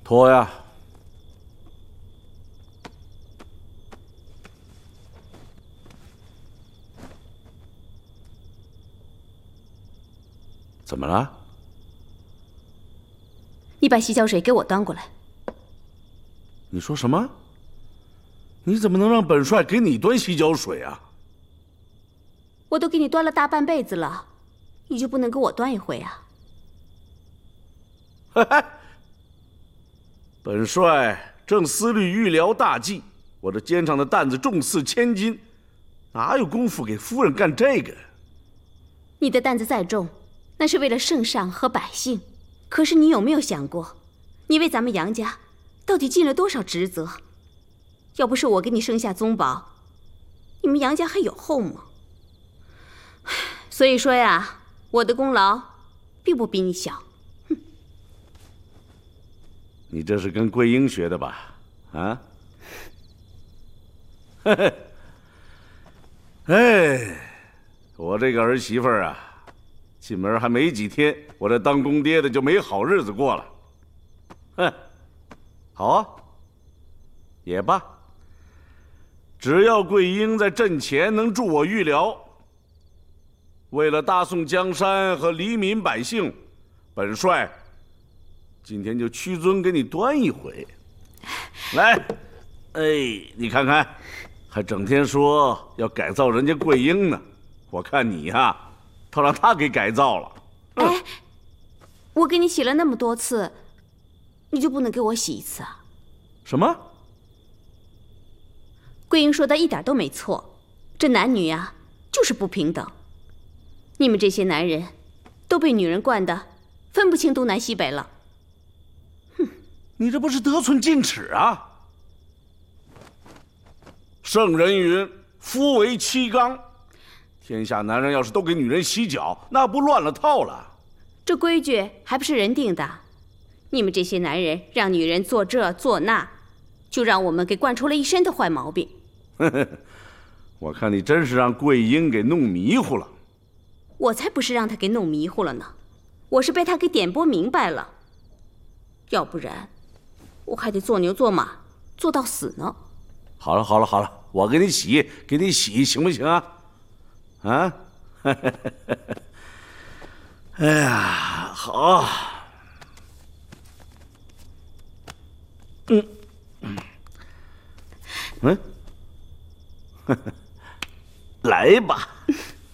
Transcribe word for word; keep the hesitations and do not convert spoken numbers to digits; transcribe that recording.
脱呀！怎么了？ 你把洗脚水给我端过来。 你说什么？你怎么能让本帅给你端洗脚水啊？ 我都给你端了大半辈子了，你就不能给我端一回啊？ 嘿嘿，本帅正思虑御疗大计，我这肩上的担子重似千斤，哪有功夫给夫人干这个？ 你的担子再重，那是为了圣上和百姓。可是你有没有想过，你为咱们杨家到底尽了多少职责？要不是我给你生下宗宝，你们杨家还有后吗？所以说呀，我的功劳并不比你小。哼， 你这是跟桂英学的吧？啊？嘿嘿，哎，我这个儿媳妇儿啊，进门还没几天，我这当公爹的就没好日子过了。哼，好啊，也罢。只要桂英在阵前能助我御疗，为了大宋江山和黎民百姓，本帅今天就屈尊给你端一回。来，哎，你看看，还整天说要改造人家桂英呢，我看你呀、啊，倒让他给改造了。 哎，我给你洗了那么多次，你就不能给我洗一次啊？ 什么？ 桂英说的一点都没错，这男女呀，就是不平等。你们这些男人都被女人惯得分不清东南西北了。 哼，你这不是得寸进尺啊！圣人云：“夫为妻纲。”天下男人要是都给女人洗脚，那不乱了套了。 这规矩还不是人定的？你们这些男人让女人做这做那，就让我们给惯出了一身的坏毛病。 我看你真是让桂英给弄迷糊了。 我才不是让她给弄迷糊了呢，我是被她给点拨明白了。要不然，我还得做牛做马，做到死呢。 好了好了好了，我给你洗，给你洗，行不行啊？啊？哎呀，好。嗯嗯嗯，来吧。